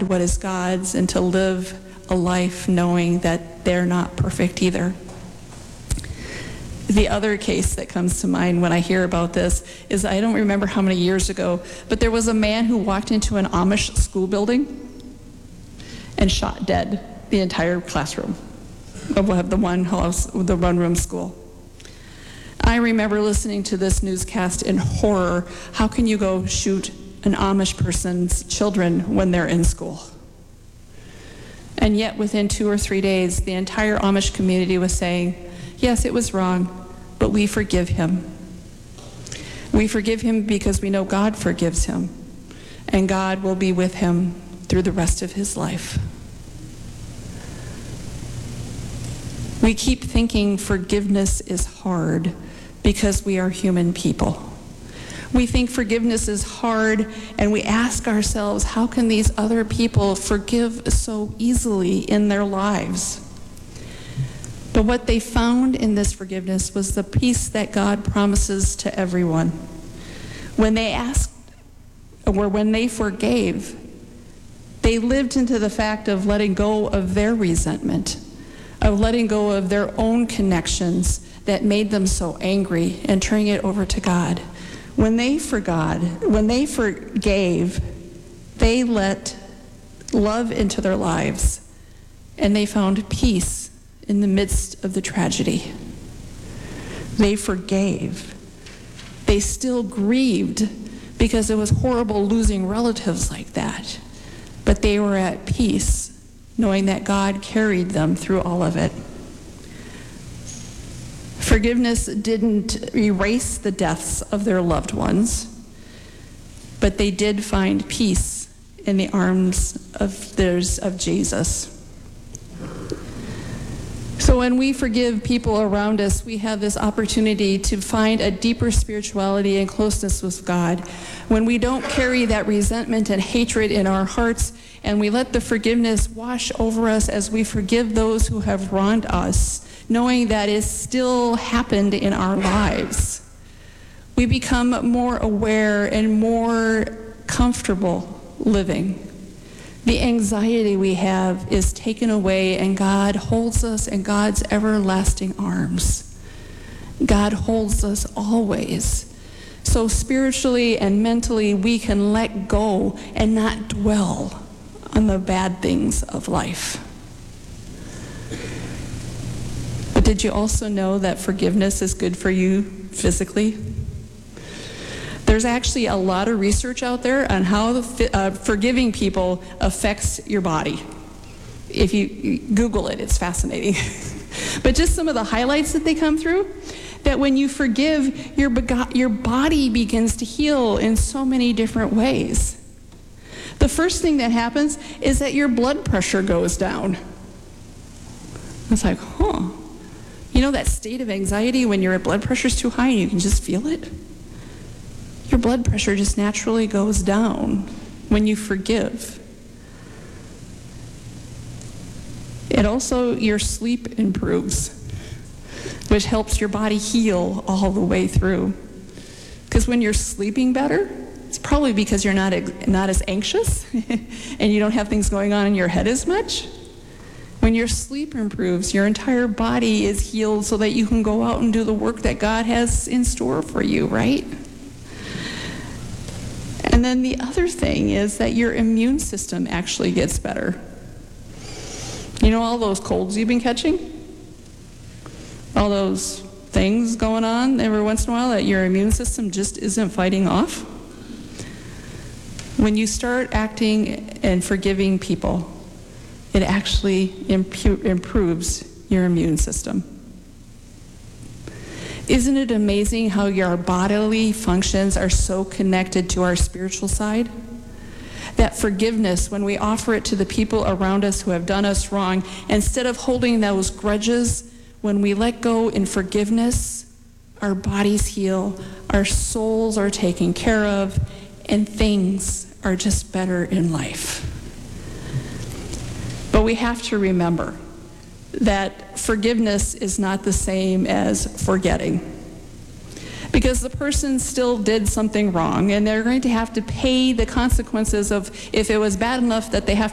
guard what is God's and to live a life knowing that they're not perfect either. The other case that comes to mind when I hear about this is, I don't remember how many years ago, but there was a man who walked into an Amish school building and shot dead the entire classroom of the one-room school. I remember listening to this newscast in horror. How can you go shoot an Amish person's children when they're in school? And yet within 2 or 3 days, the entire Amish community was saying, yes, it was wrong, but we forgive him. We forgive him because we know God forgives him, and God will be with him through the rest of his life. We keep thinking forgiveness is hard because we are human people. We think forgiveness is hard, and we ask ourselves, how can these other people forgive so easily in their lives? But what they found in this forgiveness was the peace that God promises to everyone. When they asked, or when they forgave, they lived into the fact of letting go of their resentment, of letting go of their own connections that made them so angry, and turning it over to God. When they forgave, they let love into their lives, and they found peace in the midst of the tragedy. They forgave. They still grieved because it was horrible losing relatives like that, but they were at peace, knowing that God carried them through all of it. Forgiveness didn't erase the deaths of their loved ones, but they did find peace in the arms of Jesus. So when we forgive people around us, we have this opportunity to find a deeper spirituality and closeness with God. When we don't carry that resentment and hatred in our hearts, and we let the forgiveness wash over us as we forgive those who have wronged us, knowing that it still happened in our lives, we become more aware and more comfortable living. The anxiety we have is taken away, and God holds us in God's everlasting arms. God holds us always. So spiritually and mentally, we can let go and not dwell on the bad things of life. But did you also know that forgiveness is good for you physically? There's actually a lot of research out there on how forgiving people affects your body. If you Google it, it's fascinating. But just some of the highlights that they come through, that when you forgive, your body begins to heal in so many different ways. The first thing that happens is that your blood pressure goes down. It's like, you know that state of anxiety when your blood pressure's too high and you can just feel it? Your blood pressure just naturally goes down when you forgive. And also your sleep improves, which helps your body heal all the way through. Because when you're sleeping better, it's probably because you're not as anxious and you don't have things going on in your head as much. When your sleep improves, your entire body is healed so that you can go out and do the work that God has in store for you, right? And then the other thing is that your immune system actually gets better. You know all those colds you've been catching? All those things going on every once in a while that your immune system just isn't fighting off? When you start acting and forgiving people, it actually improves your immune system. Isn't it amazing how your bodily functions are so connected to our spiritual side? That forgiveness, when we offer it to the people around us who have done us wrong, instead of holding those grudges, when we let go in forgiveness, our bodies heal, our souls are taken care of, and things are just better in life. But we have to remember that forgiveness is not the same as forgetting. Because the person still did something wrong, and they're going to have to pay the consequences of, if it was bad enough that they have